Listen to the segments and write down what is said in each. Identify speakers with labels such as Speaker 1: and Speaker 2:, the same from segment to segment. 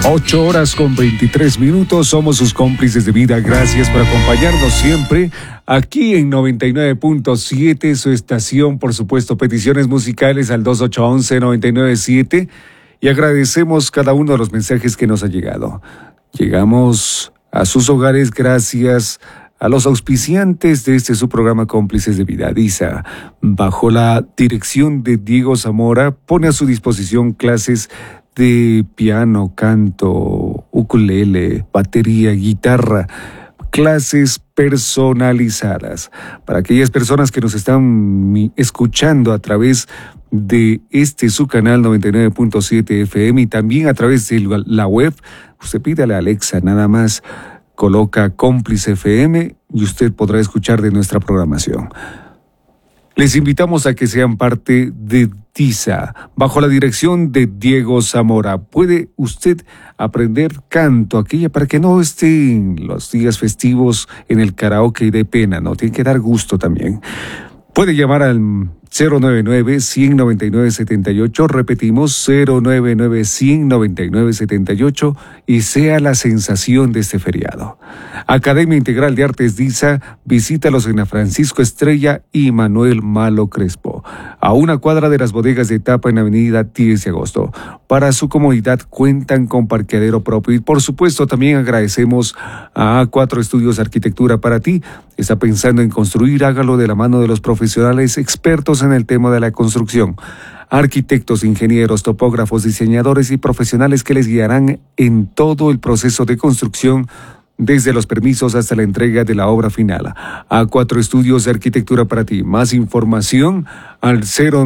Speaker 1: 8 horas con 23 minutos, somos sus cómplices de vida. Gracias por acompañarnos siempre aquí en 99.7, su estación. Por supuesto, peticiones musicales al 2811-997 y agradecemos cada uno de los mensajes que nos ha llegado. Llegamos a sus hogares gracias a los auspiciantes de su programa Cómplices de Vida. DISA, bajo la dirección de Diego Zamora, pone a su disposición clases de piano, canto, ukulele, batería, guitarra, clases personalizadas para aquellas personas que nos están escuchando a través de su canal 99.7 FM y también a través de la web. Usted pídale a Alexa, nada más coloca Cómplice FM y usted podrá escuchar de nuestra programación. Les invitamos a que sean parte de DISA, bajo la dirección de Diego Zamora. Puede usted aprender canto aquella para que no estén los días festivos en el karaoke y de pena, ¿no? Tiene que dar gusto también. Puede llamar al 099-100-9978, repetimos, 099-100-9978 y sea la sensación de este feriado. Academia Integral de Artes DISA, visítalos en la Francisco Estrella y Manuel Malo Crespo, a una cuadra de las bodegas de Etapa en Avenida 10 de Agosto. Para su comodidad cuentan con parqueadero propio y por supuesto también agradecemos a A4 Estudios Arquitectura para ti. Está pensando en construir, hágalo de la mano de los profesionales expertos en el tema de la construcción. Arquitectos, ingenieros, topógrafos, diseñadores y profesionales que les guiarán en todo el proceso de construcción, desde los permisos hasta la entrega de la obra final. A4 Estudios de Arquitectura para ti. Más información al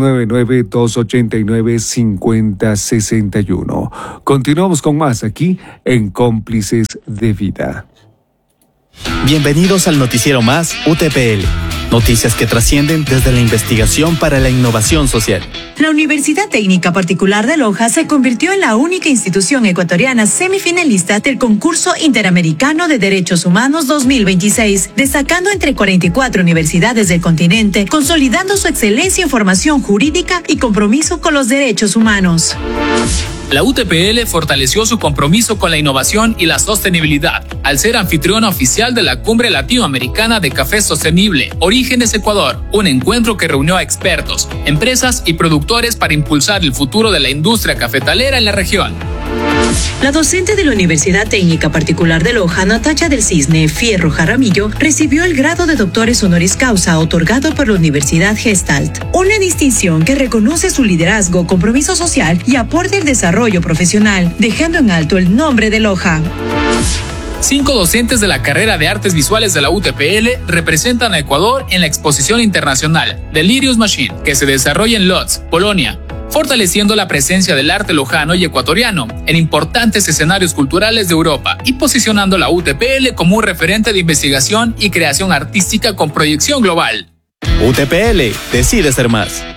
Speaker 1: 099-289-5061. Continuamos con más aquí en Cómplices de Vida.
Speaker 2: Bienvenidos al noticiero más UTPL. Noticias que trascienden desde la investigación para la innovación social.
Speaker 3: La Universidad Técnica Particular de Loja se convirtió en la única institución ecuatoriana semifinalista del Concurso Interamericano de Derechos Humanos 2026, destacando entre 44 universidades del continente, consolidando su excelencia en formación jurídica y compromiso con los derechos humanos.
Speaker 4: La UTPL fortaleció su compromiso con la innovación y la sostenibilidad al ser anfitriona oficial de la Cumbre Latinoamericana de Café Sostenible, Orígenes Ecuador, un encuentro que reunió a expertos, empresas y productores para impulsar el futuro de la industria cafetalera en la región.
Speaker 3: La docente de la Universidad Técnica Particular de Loja, Natacha del Cisne Fierro Jaramillo, recibió el grado de doctores honoris causa otorgado por la Universidad Gestalt, una distinción que reconoce su liderazgo, compromiso social y aporte al desarrollo profesional, dejando en alto el nombre de Loja.
Speaker 4: 5 docentes de la carrera de Artes Visuales de la UTPL representan a Ecuador en la exposición internacional Delirious Machine, que se desarrolla en Lodz, Polonia, fortaleciendo la presencia del arte lojano y ecuatoriano en importantes escenarios culturales de Europa y posicionando la UTPL como un referente de investigación y creación artística con proyección global.
Speaker 2: UTPL decide ser más.